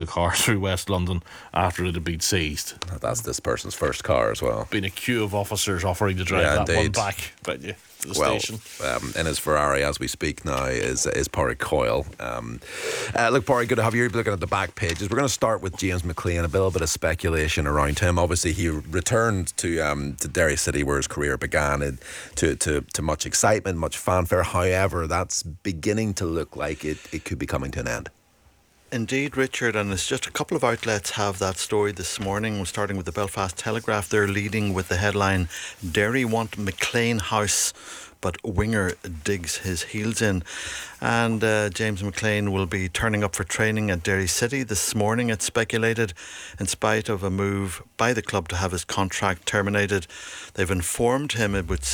car through West London after it had been seized. That's this person's first car as well. Been a queue of officers offering to drive that one back to the station. In his Ferrari as we speak now is Pádraig Coyle. Look, Pádraig, good to have you. You're looking at the back pages. We're going to start with James McLean. A little bit of speculation around him. Obviously, he returned to Derry City, where his career began, and to much excitement, much fanfare. However, that's beginning to look like it could be coming to an end. Indeed, Richard, and it's just a couple of outlets have that story this morning. We're starting with the Belfast Telegraph. They're leading with the headline, Derry want McLean house, but winger digs his heels in. And James McLean will be turning up for training at Derry City this morning, it's speculated, in spite of a move by the club to have his contract terminated. They've informed him, it would